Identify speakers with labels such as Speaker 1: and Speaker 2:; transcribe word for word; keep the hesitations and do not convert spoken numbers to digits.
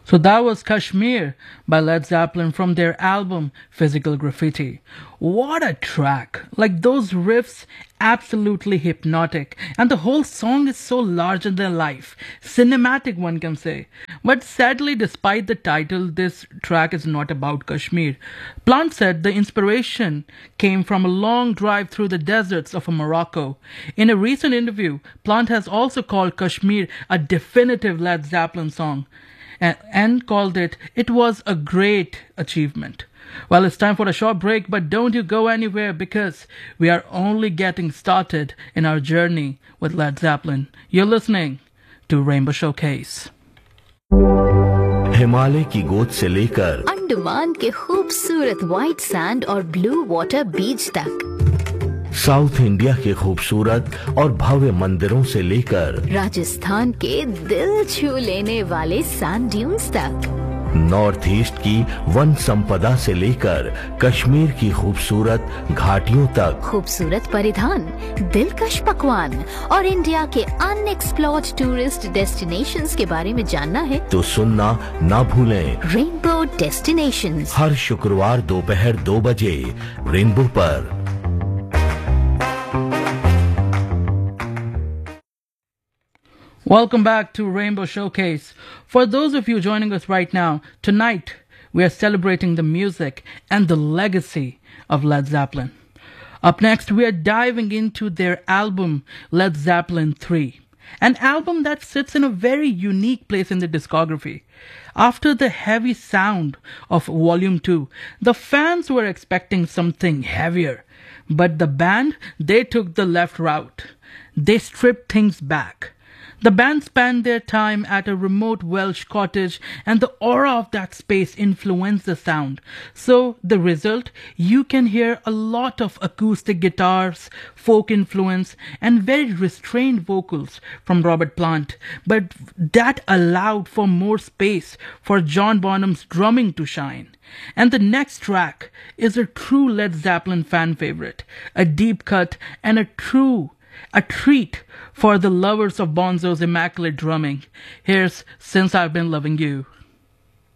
Speaker 1: So that was Kashmir by Led Zeppelin from their album Physical Graffiti. What a track! Like those riffs, absolutely hypnotic, and the whole song is so larger than life, cinematic one can say. But sadly, despite the title, this track is not about Kashmir. Plant said the inspiration came from a long drive through the deserts of Morocco. In a recent interview, Plant has also called Kashmir a definitive Led Zeppelin song, and, and called it, it was a great achievement. Well, it's time for a short break, but don't you go anywhere because we are only getting started in our journey with Led Zeppelin. You're listening to Rainbow Showcase.
Speaker 2: Himalaya की गोद से लेकर
Speaker 3: अंडमान के खूबसूरत white sand और blue water बीच तक,
Speaker 2: south India के खूबसूरत और भव्य मंदिरों से लेकर
Speaker 3: राजस्थान के दिल छू लेने वाले सैंड ड्यून्स तक,
Speaker 2: नॉर्थ ईस्ट की वन संपदा से लेकर कश्मीर की खूबसूरत घाटियों तक,
Speaker 3: खूबसूरत परिधान, दिलकश पकवान और इंडिया के अनएक्सप्लोर्ड टूरिस्ट डेस्टिनेशंस के बारे में जानना है
Speaker 2: तो सुनना ना भूलें
Speaker 3: रेनबो डेस्टिनेशंस,
Speaker 2: हर शुक्रवार दोपहर दो बजे रेनबो पर।
Speaker 1: Welcome back to Rainbow Showcase. For those of you joining us right now, tonight we are celebrating the music and the legacy of Led Zeppelin. Up next, we are diving into their album Led Zeppelin three, an album that sits in a very unique place in the discography. After the heavy sound of Volume two, the fans were expecting something heavier, but the band, they took the left route. They stripped things back. The band spent their time at a remote Welsh cottage, and the aura of that space influenced the sound. So, the result, you can hear a lot of acoustic guitars, folk influence, and very restrained vocals from Robert Plant. But that allowed for more space for John Bonham's drumming to shine. And the next track is a true Led Zeppelin fan favorite, a deep cut and a true A treat for the lovers of Bonzo's immaculate drumming. Here's Since I've Been Loving You.